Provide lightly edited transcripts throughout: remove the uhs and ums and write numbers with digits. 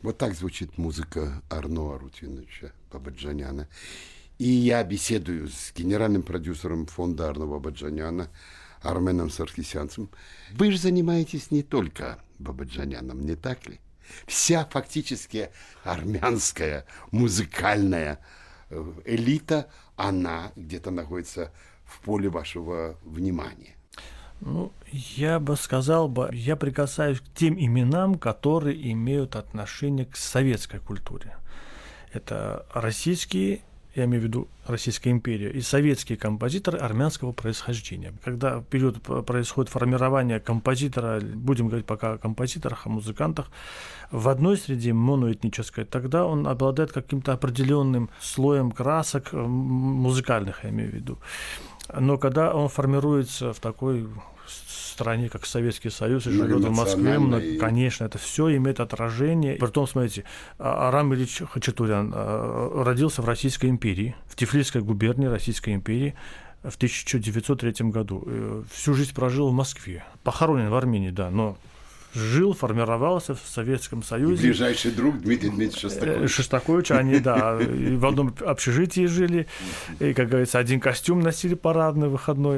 Вот так звучит музыка Арно Арутюновича Бабаджаняна. И я беседую с генеральным продюсером фонда Арно Бабаджаняна Арменом Саркисянцем. Вы же занимаетесь не только Бабаджаняном, не так ли? Вся фактически армянская музыкальная элита, она где-то находится в поле вашего внимания. Ну, я бы сказал, я прикасаюсь к тем именам, которые имеют отношение к советской культуре. Это российские, я имею в виду Российская империя, и советские композиторы армянского происхождения. Когда в период происходит формирование композитора, будем говорить пока о композиторах, о музыкантах, в одной среде моноэтнической, тогда он обладает каким-то определенным слоем красок музыкальных, я имею в виду. Но когда он формируется в такой стране, как Советский Союз, и живет в Москве, конечно, это все имеет отражение. Притом, смотрите, Арам Ильич Хачатурян родился в Российской империи, в Тифлисской губернии Российской империи в 1903 году. Всю жизнь прожил в Москве. Похоронен в Армении, да, но жил, формировался в Советском Союзе. И ближайший друг Дмитрий Дмитриевич Шостакович, они, да, в одном общежитии жили, и, как говорится, один костюм носили парадный, выходной.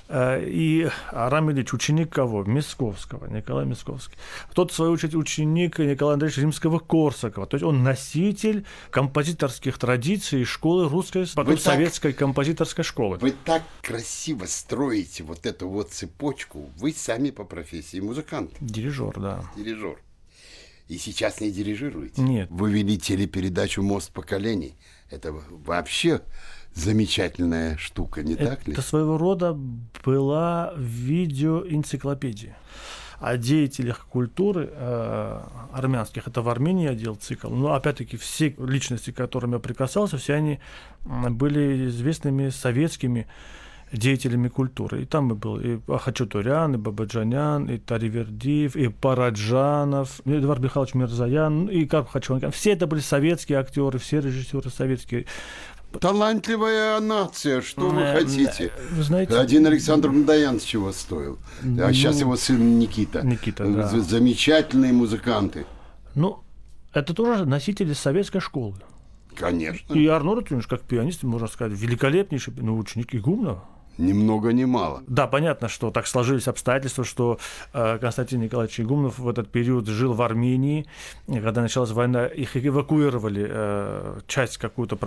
И Арам Ильич ученик кого? Мясковского, Николая Мясковский. Тот, в свою очередь, ученик Николая Андреевича Римского-Корсакова. То есть он носитель композиторских традиций школы русской, потом советской композиторской школы. Вы так красиво строите вот эту вот цепочку. Вы сами по профессии музыкант. Дирижер, да. Дирижер. И сейчас не дирижируете. Нет. Вы вели телепередачу «Мост поколений». Это вообще замечательная штука, не так ли? Это своего рода была видеоэнциклопедия. О деятелях культуры армянских, это в Армении я делал цикл, но опять-таки все личности, к которым я прикасался, все они были известными советскими деятелями культуры. И там и был и Хачатурян, и Бабаджанян, и Таривердиев, и Параджанов, и Эдуард Михайлович Мирзаян, и Карп Хачатурян. Все это были советские актеры, все режиссеры советские. Талантливая нация, что вы хотите? Вы знаете, один Александр Мдаян с чего стоил? А сейчас его сын Никита. Да. Замечательные музыканты. Ну, это тоже носители советской школы. Конечно. И Арно Арутюнович, как пианист, можно сказать, великолепнейший ученик Игумнова. Ни много ни мало. Да, понятно, что так сложились обстоятельства, что Константин Николаевич Игумнов в этот период жил в Армении. И когда началась война, их эвакуировали, часть какую-то